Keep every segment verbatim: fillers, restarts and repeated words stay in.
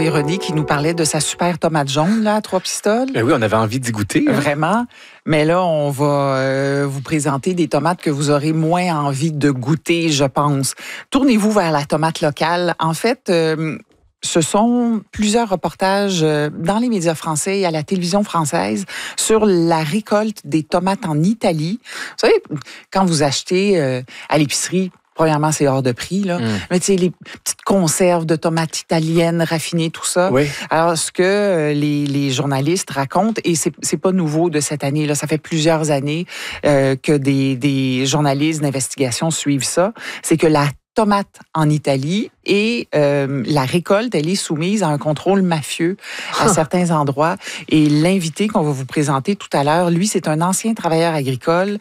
oui, René qui nous parlait de sa super tomate jaune, là, à trois pistoles. Ben oui, on avait envie d'y goûter. Hein? Vraiment. Mais là, on va euh, vous présenter des tomates que vous aurez moins envie de goûter, je pense. Tournez-vous vers la tomate locale. En fait, euh, ce sont plusieurs reportages dans les médias français et à la télévision française sur la récolte des tomates en Italie. Vous savez, quand vous achetez euh, à l'épicerie, premièrement, c'est hors de prix, là. Mm. Mais tu sais, les petites conserves de tomates italiennes raffinées, tout ça. Oui. Alors, ce que les, les journalistes racontent, et c'est, c'est pas nouveau de cette année, là, ça fait plusieurs années euh, que des, des journalistes d'investigation suivent ça, c'est que la tomate en Italie et euh, la récolte, elle est soumise à un contrôle mafieux à certains endroits. Et l'invité qu'on va vous présenter tout à l'heure, lui, c'est un ancien travailleur agricole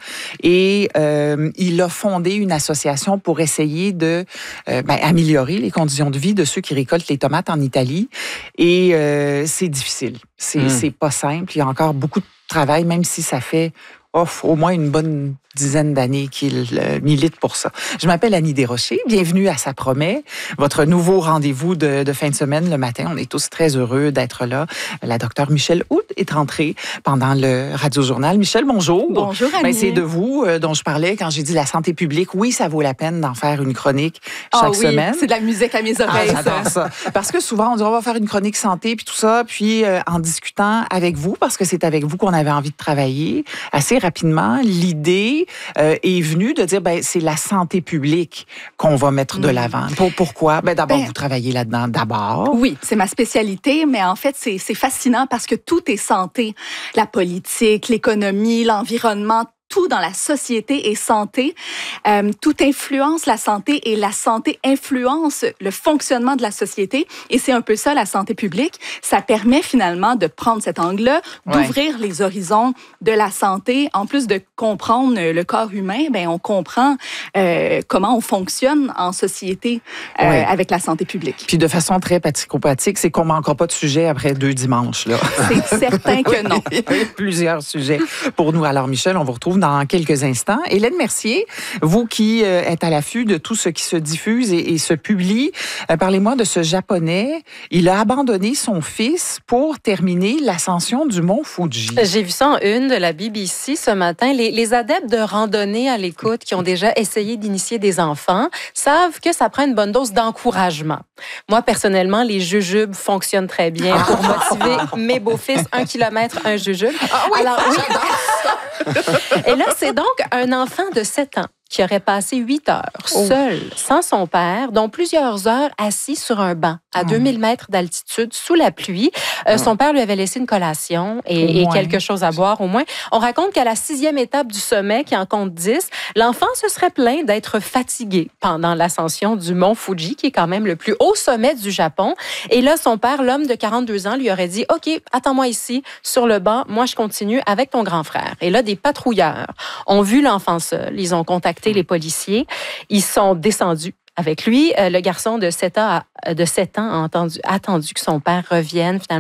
et euh, il a fondé une association pour essayer de euh, ben, améliorer les conditions de vie de ceux qui récoltent les tomates en Italie. Et euh, c'est difficile. C'est, mmh. c'est pas simple. Il y a encore beaucoup de travail, même si ça fait oh, au moins une bonne dizaine d'années qu'il euh, milite pour ça. Je m'appelle Annie Desrochers. Bienvenue à Ça promet, votre nouveau rendez-vous de, de fin de semaine le matin. On est tous très heureux d'être là. La docteure Michèle Houde est rentrée pendant le Radio-Journal. Michèle, bonjour. Bonjour, Annie. Ben, c'est de vous euh, dont je parlais quand j'ai dit la santé publique. Oui, ça vaut la peine d'en faire une chronique chaque oh, oui, semaine. C'est de la musique à mes oreilles. Ah, j'adore ça. Parce que souvent, on dit on va faire une chronique santé puis tout ça, puis euh, en discutant avec vous, parce que c'est avec vous qu'on avait envie de travailler, assez rapidement, l'idée euh, est venue de dire ben c'est la santé publique qu'on va mettre mmh. de l'avant. Pour, pourquoi? Ben d'abord, ben, vous travaillez là-dedans d'abord. Oui, c'est ma spécialité, mais en fait, c'est, c'est fascinant parce que tout est santé. La politique, l'économie, l'environnement, tout dans la société est santé. Euh, tout influence la santé et la santé influence le fonctionnement de la société. Et c'est un peu ça, la santé publique. Ça permet finalement de prendre cet angle-là, d'ouvrir ouais. les horizons de la santé. En plus de comprendre le corps humain, ben on comprend euh, comment on fonctionne en société euh, ouais. avec la santé publique. Puis de façon très pratico-pratique, c'est qu'on ne manquera pas de sujets après deux dimanches. Là. C'est certain que non. Il y a plusieurs sujets pour nous. Alors Michèle, on vous retrouve dans quelques instants. Hélène Mercier, vous qui euh, êtes à l'affût de tout ce qui se diffuse et, et se publie, euh, parlez-moi de ce Japonais. Il a abandonné son fils pour terminer l'ascension du mont Fuji. J'ai vu ça en une de la B B C ce matin. Les, les adeptes de randonnée à l'écoute qui ont déjà essayé d'initier des enfants savent que ça prend une bonne dose d'encouragement. Moi, personnellement, les jujubes fonctionnent très bien pour motiver mes beaux-fils. Un kilomètre, un jujube. Ah oui, alors oui. J'adore. Et là, c'est donc un enfant de sept ans qui aurait passé huit heures oh. seul, sans son père, dont plusieurs heures assis sur un banc à mmh. deux mille mètres d'altitude, sous la pluie. Euh, mmh. Son père lui avait laissé une collation et, et quelque chose à boire au moins. On raconte qu'à la sixième étape du sommet, qui en compte dix, l'enfant se serait plaint d'être fatigué pendant l'ascension du mont Fuji, qui est quand même le plus haut sommet du Japon. Et là, son père, l'homme de quarante-deux ans, lui aurait dit « OK, attends-moi ici, sur le banc, moi je continue avec ton grand frère. » Et là, des patrouilleurs ont vu l'enfant seul. Ils ont contacté les policiers. Ils sont descendus avec lui. Le garçon de sept ans a, de sept ans a entendu, attendu que son père revienne. Finalement,